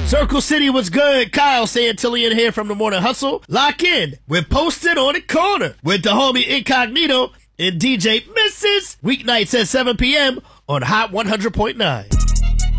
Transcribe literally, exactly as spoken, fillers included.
Circle City was good. Kyle Santillian here from the Morning Hustle. Lock in. We're posted on the corner with the homie Incognito and D J Missus Weeknights at seven p.m. on Hot one hundred point nine.